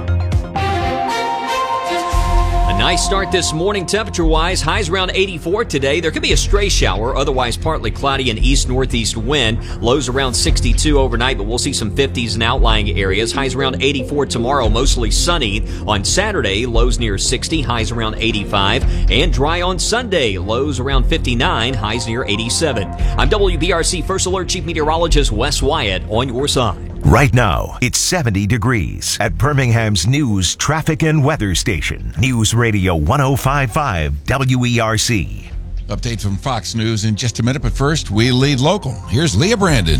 A nice start this morning temperature-wise. Highs around eighty-four today. There could be a stray shower, otherwise partly cloudy and east-northeast wind. Lows around sixty-two overnight, but we'll see some fifties in outlying areas. Highs around eighty-four tomorrow, mostly sunny. On Saturday, lows near sixty, highs around eighty-five. And dry on Sunday, lows around fifty-nine, highs near eighty-seven. I'm W B R C First Alert Chief Meteorologist Wes Wyatt on your side. Right now, it's seventy degrees at Birmingham's news, traffic, and weather station. News Radio one oh five point five W E R C. Update from Fox News in just a minute, but first, we lead local. Here's Leah Brandon.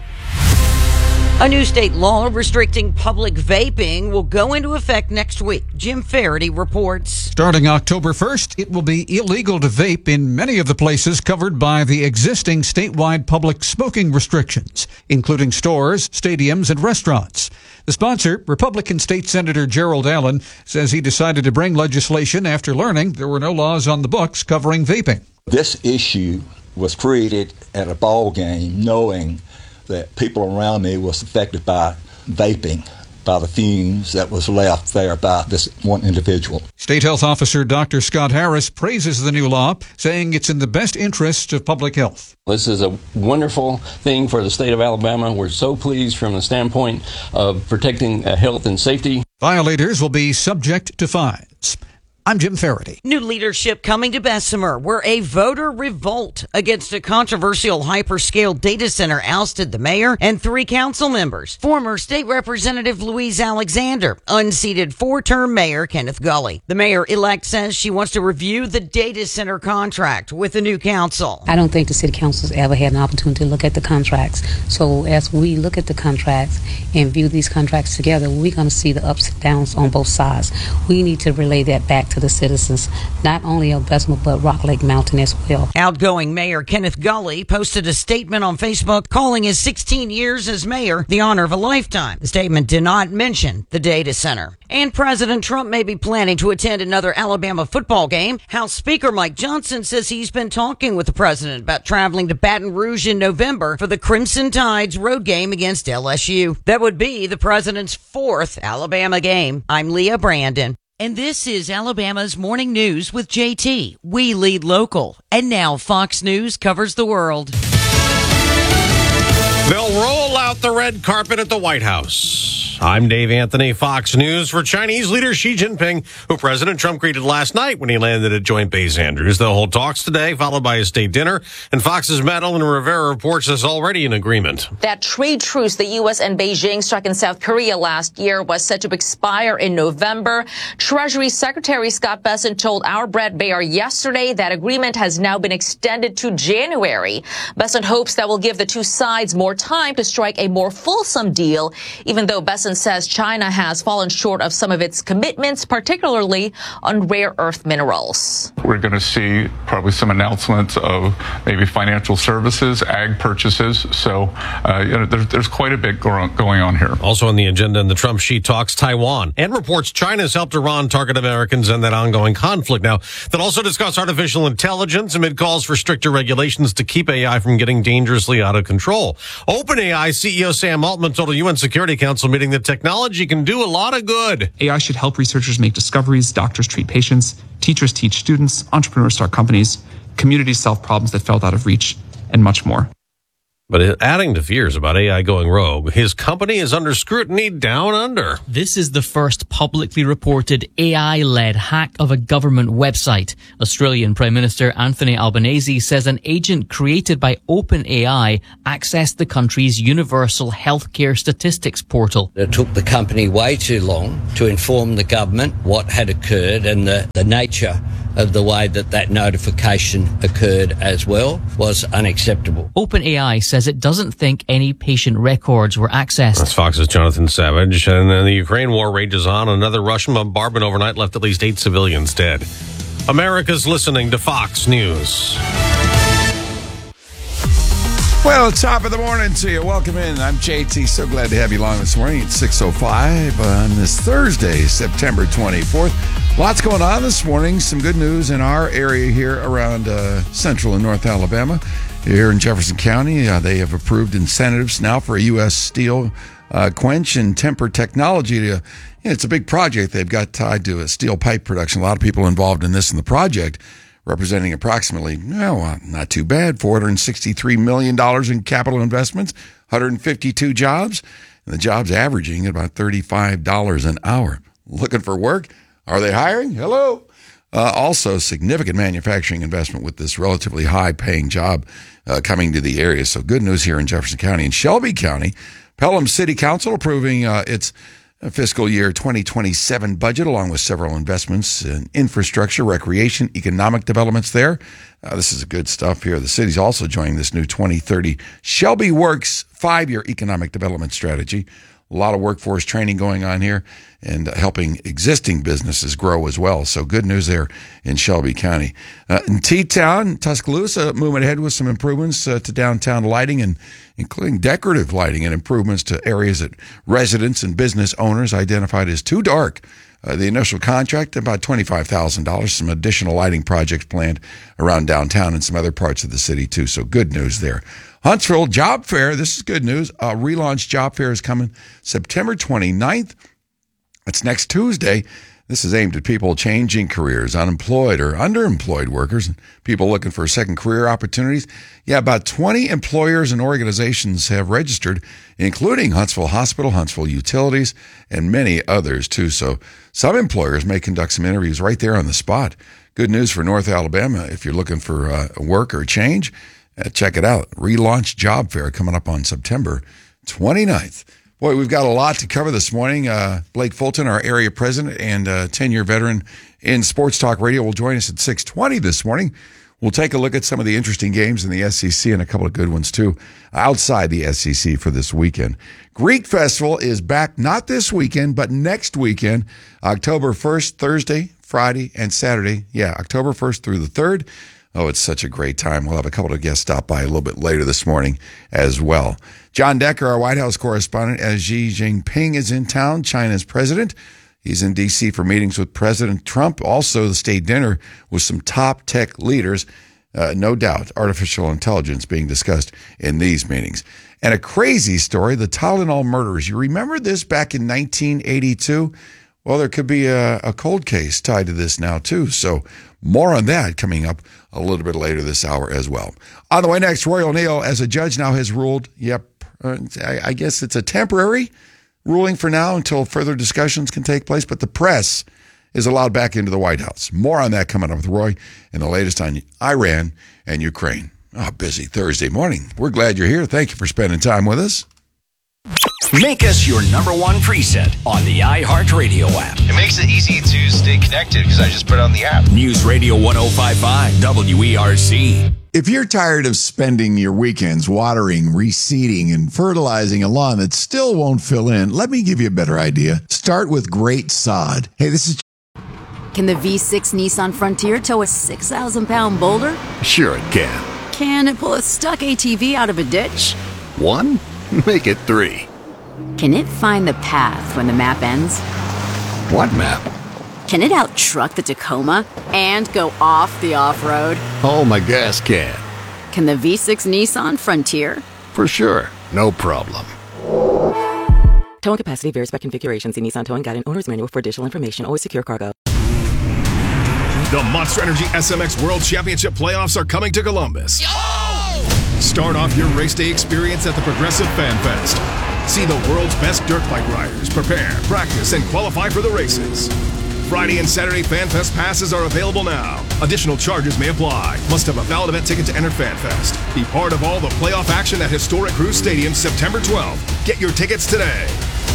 A new state law restricting public vaping will go into effect next week. Jim Faraday reports. Starting October first, it will be illegal to vape in many of the places covered by the existing statewide public smoking restrictions, including stores, stadiums, and restaurants. The sponsor, Republican State Senator Gerald Allen, says he decided to bring legislation after learning there were no laws on the books covering vaping. This issue was created at a ball game knowing that people around me was affected by vaping, by the fumes that was left there by this one individual. State Health Officer Doctor Scott Harris praises the new law, saying it's in the best interest of public health. This is a wonderful thing for the state of Alabama. We're so pleased from the standpoint of protecting health and safety. Violators will be subject to fines. I'm Jim Faraday. New leadership coming to Bessemer, where a voter revolt against a controversial hyperscale data center ousted the mayor and three council members. Former State Representative Louise Alexander unseated four-term Mayor Kenneth Gully. The mayor-elect says she wants to review the data center contract with the new council. I don't think the city council's ever had an opportunity to look at the contracts. So as we look at the contracts and view these contracts together, we're going to see the ups and downs on both sides. We need to relay that back to the citizens, not only of Bessemer, but Rock Lake Mountain as well. Outgoing Mayor Kenneth Gully posted a statement on Facebook calling his sixteen years as mayor the honor of a lifetime. The statement did not mention the data center. And President Trump may be planning to attend another Alabama football game. House Speaker Mike Johnson says he's been talking with the president about traveling to Baton Rouge in November for the Crimson Tide's road game against L S U. That would be the president's fourth Alabama game. I'm Leah Brandon. And this is Alabama's Morning News with J T. We lead local. And now Fox News covers the world. They'll roll out the red carpet at the White House. I'm Dave Anthony, Fox News. For Chinese leader Xi Jinping, who President Trump greeted last night when he landed at Joint Base Andrews. They'll hold talks today, followed by a state dinner. And Fox's Madeline Rivera reports there's already an agreement. That trade truce the U S and Beijing struck in South Korea last year was set to expire in November. Treasury Secretary Scott Bessent told Our Brett Baer yesterday that agreement has now been extended to January. Bessent hopes that will give the two sides more time to strike a more fulsome deal, even though Bessent Bessent says China has fallen short of some of its commitments, particularly on rare earth minerals. We're going to see probably some announcements of maybe financial services, ag purchases. So uh, you know, there's, there's quite a bit going on here. Also on the agenda in the Trump Xi talks, Taiwan, and reports China's helped Iran target Americans in that ongoing conflict. Now, they'll also discuss artificial intelligence amid calls for stricter regulations to keep A I from getting dangerously out of control. OpenAI C E O Sam Altman told a U N Security Council meeting that technology can do a lot of good. A I should help researchers make discoveries, doctors treat patients, teachers teach students, entrepreneurs start companies, communities solve problems that felt out of reach, and much more. But adding to fears about A I going rogue, his company is under scrutiny down under. This is the first publicly reported A I-led hack of a government website. Australian Prime Minister Anthony Albanese says an agent created by OpenAI accessed the country's universal healthcare statistics portal. It took the company way too long to inform the government what had occurred, and the, the nature of the way that that notification occurred as well was unacceptable. OpenAI says it doesn't think any patient records were accessed. That's Fox's Jonathan Savage. And then the Ukraine war rages on. Another Russian bombardment overnight left at least eight civilians dead. America's listening to Fox News. Well, top of the morning to you. Welcome in. I'm J T. So glad to have you along this morning. It's six oh five on this Thursday, September twenty-fourth. Lots going on this morning. Some good news in our area here around uh, central and north Alabama. Here in Jefferson County, uh, they have approved incentives now for a U S steel uh, quench and temper technology. To, you know, it's a big project they've got tied to a steel pipe production. A lot of people involved in this in the project, representing approximately, no, not too bad, four hundred sixty-three million dollars in capital investments, one hundred fifty-two jobs, and the jobs averaging about thirty-five dollars an hour. Looking for work? Are they hiring? Hello. Uh, also, significant manufacturing investment with this relatively high-paying job uh, coming to the area. So good news here in Jefferson County. In Shelby County, Pelham City Council approving uh, its fiscal year twenty twenty-seven budget, along with several investments in infrastructure, recreation, economic developments there. Uh, this is good stuff here. The city's also joining this new twenty thirty Shelby Works five-year economic development strategy. A lot of workforce training going on here and helping existing businesses grow as well. So good news there in Shelby County. Uh, in T-Town, Tuscaloosa, moving ahead with some improvements uh, to downtown lighting, and including decorative lighting and improvements to areas that residents and business owners identified as too dark. Uh, the initial contract, about twenty-five thousand dollars. Some additional lighting projects planned around downtown and some other parts of the city, too. So good news there. Huntsville Job Fair. This is good news. A relaunched job fair is coming September twenty-ninth. It's next Tuesday. This is aimed at people changing careers, unemployed or underemployed workers, and people looking for second career opportunities. Yeah, about twenty employers and organizations have registered, including Huntsville Hospital, Huntsville Utilities, and many others, too. So some employers may conduct some interviews right there on the spot. Good news for North Alabama. If you're looking for uh, work or change, uh, check it out. Relaunch Job Fair coming up on September twenty-ninth. Boy, we've got a lot to cover this morning. Uh, Blake Fulton, our area president and uh, ten-year veteran in Sports Talk Radio, will join us at six twenty this morning. We'll take a look at some of the interesting games in the S E C and a couple of good ones, too, outside the S E C for this weekend. Greek Festival is back not this weekend, but next weekend, October first, Thursday, Friday, and Saturday. Yeah, October first through the third. Oh, it's such a great time. We'll have a couple of guests stop by a little bit later this morning as well. John Decker, our White House correspondent, as Xi Jinping is in town, China's president. He's in D C for meetings with President Trump. Also, the state dinner with some top tech leaders. Uh, no doubt, artificial intelligence being discussed in these meetings. And a crazy story, the Tylenol murders. You remember this back in nineteen eighty-two? Well, there could be a, a cold case tied to this now, too. So more on that coming up a little bit later this hour as well. On the way next, Roy O'Neill, as a judge now has ruled, yep, uh, I, I guess it's a temporary ruling for now until further discussions can take place, but the press is allowed back into the White House. More on that coming up with Roy and the latest on Iran and Ukraine. Oh, busy Thursday morning. We're glad you're here. Thank you for spending time with us. Make us your number one preset on the iHeartRadio app. It makes it easy to stay connected because I just put it on the app. News Radio one oh five point five W E R C. If you're tired of spending your weekends watering, reseeding, and fertilizing a lawn that still won't fill in, let me give you a better idea. Start with Great Sod. Hey, this is... Can the V six Nissan Frontier tow a six thousand pound boulder? Sure it can. Can it pull a stuck A T V out of a ditch? One? Make it three. Can it find the path when the map ends? What map? Can it out-truck the Tacoma and go off the off-road? Oh, my gas can. Can the V six Nissan Frontier? For sure. No problem. Towing capacity varies by configuration. See Nissan Towing Guide and Owner's Manual for additional information. Always secure cargo. The Monster Energy S M X World Championship playoffs are coming to Columbus. Oh! Start off your race day experience at the Progressive Fan Fest. See the world's best dirt bike riders prepare, practice, and qualify for the races. Friday and Saturday Fan Fest passes are available now. Additional charges may apply. Must have a valid event ticket to enter Fan Fest. Be part of all the playoff action at Historic Cruise Stadium September twelfth. Get your tickets today.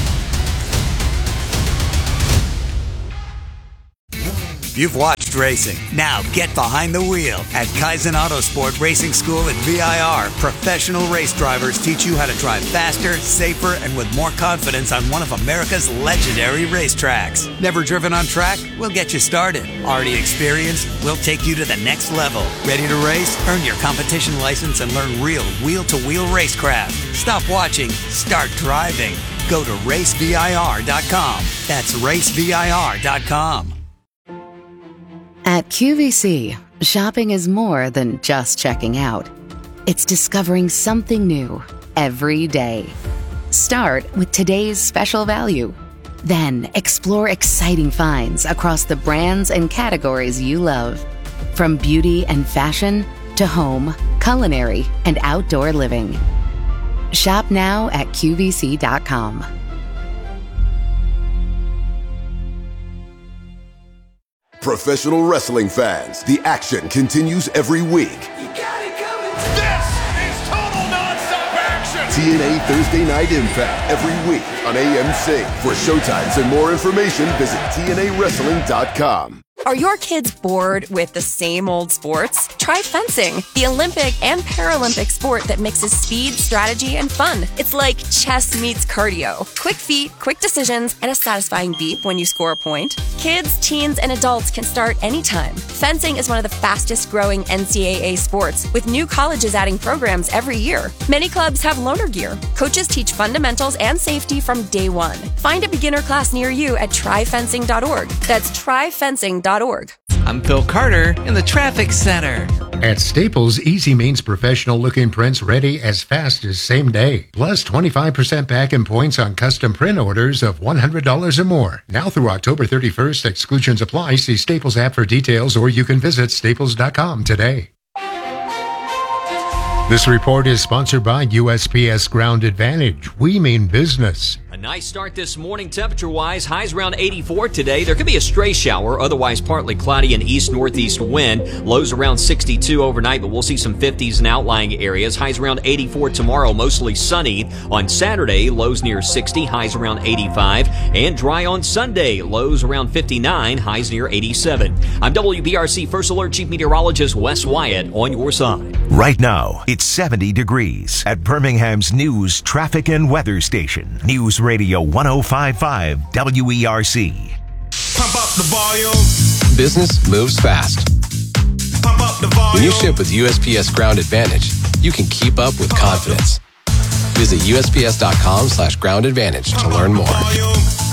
You've watched racing. Now get behind the wheel at Kaizen Autosport Racing School at V I R. Professional race drivers teach you how to drive faster, safer, and with more confidence on one of America's legendary racetracks. Never driven on track? We'll get you started. Already experienced? We'll take you to the next level. Ready to race? Earn your competition license and learn real wheel-to-wheel racecraft. Stop watching. Start driving. Go to race V I R dot com. That's race V I R dot com. At Q V C, shopping is more than just checking out. It's discovering something new every day. Start with today's special value. Then explore exciting finds across the brands and categories you love. From beauty and fashion to home, culinary, and outdoor living. Shop now at Q V C dot com. Professional wrestling fans, the action continues every week. You got it coming. This is total nonstop action. T N A Thursday Night Impact every week on A M C. For showtimes and more information, visit T N A wrestling dot com. Are your kids bored with the same old sports? Try fencing, the Olympic and Paralympic sport that mixes speed, strategy, and fun. It's like chess meets cardio. Quick feet, quick decisions, and a satisfying beep when you score a point. Kids, teens, and adults can start anytime. Fencing is one of the fastest growing N C double A sports, with new colleges adding programs every year. Many clubs have loaner gear. Coaches teach fundamentals and safety from day one. Find a beginner class near you at try fencing dot org. That's try fencing dot org. I'm Phil Carter in the Traffic Center. At Staples, easy means professional-looking prints ready as fast as same day. Plus twenty-five percent back in points on custom print orders of one hundred dollars or more. Now through October thirty-first, exclusions apply. See Staples app for details, or you can visit staples dot com today. This report is sponsored by U S P S Ground Advantage. We mean business. A nice start this morning temperature-wise. Highs around eighty-four today. There could be a stray shower, otherwise partly cloudy and east-northeast wind. Lows around sixty-two overnight, but we'll see some fifties in outlying areas. Highs around eighty-four tomorrow, mostly sunny. On Saturday, lows near sixty, highs around eighty-five. And dry on Sunday, lows around fifty-nine, highs near eighty-seven. I'm W B R C First Alert Chief Meteorologist Wes Wyatt on your side. Right now, it's seventy degrees at Birmingham's news, traffic, and weather station. News Radio one oh five point five W E R C. Pump up the volume. Business moves fast. Pump up the volume. When you ship with U S P S Ground Advantage, you can keep up with confidence. Visit U S P S dot com slash ground advantage to learn more.